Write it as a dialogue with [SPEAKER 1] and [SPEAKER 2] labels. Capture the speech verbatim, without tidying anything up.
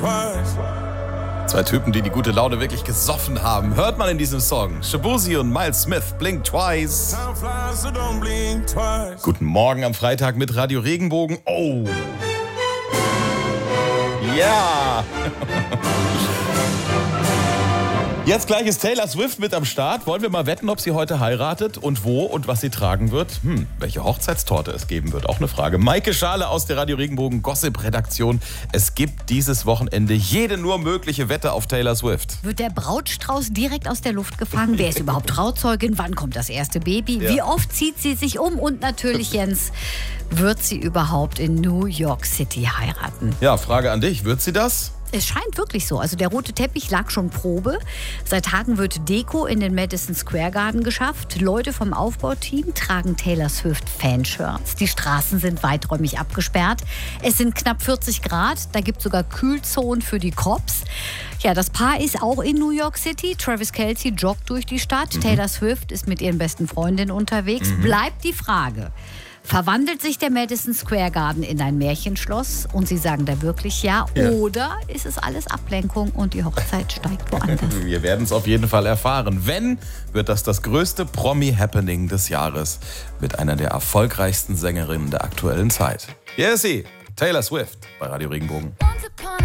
[SPEAKER 1] Zwei Typen, die die gute Laune wirklich gesoffen haben. Hört man in diesem Song. Shaboozey und Miles Smith, Blink Twice. Guten Morgen am Freitag mit Radio Regenbogen. Oh. Ja. Jetzt gleich ist Taylor Swift mit am Start. Wollen wir mal wetten, ob sie heute heiratet und wo und was sie tragen wird? Hm, welche Hochzeitstorte es geben wird, auch eine Frage. Maike Schale aus der Radio Regenbogen Gossip-Redaktion. Es gibt dieses Wochenende jede nur mögliche Wette auf Taylor Swift.
[SPEAKER 2] Wird der Brautstrauß direkt aus der Luft gefangen? Wer ist überhaupt Trauzeugin? Wann kommt das erste Baby?
[SPEAKER 1] Ja.
[SPEAKER 2] Wie oft zieht sie sich um? Und natürlich, Jens, wird sie überhaupt in New York City heiraten?
[SPEAKER 1] Ja, Frage an dich. Wird sie das?
[SPEAKER 2] Es scheint wirklich so. Also der rote Teppich lag schon Probe. Seit Tagen wird Deko in den Madison Square Garden geschafft. Leute vom Aufbauteam tragen Taylor Swift Fanshirts. Die Straßen sind weiträumig abgesperrt. Es sind knapp vierzig Grad. Da gibt es sogar Kühlzonen für die Cops. Ja, das Paar ist auch in New York City. Travis Kelce joggt durch die Stadt. Mhm. Taylor Swift ist mit ihren besten Freundinnen unterwegs. Mhm. Bleibt die Frage: Verwandelt sich der Madison Square Garden in ein Märchenschloss und Sie sagen da wirklich ja?
[SPEAKER 1] Ja.
[SPEAKER 2] Oder ist es alles Ablenkung und die Hochzeit steigt woanders?
[SPEAKER 1] Wir werden es auf jeden Fall erfahren. Wenn, wird das das größte Promi-Happening des Jahres mit einer der erfolgreichsten Sängerinnen der aktuellen Zeit. Hier ist sie, Taylor Swift bei Radio Regenbogen.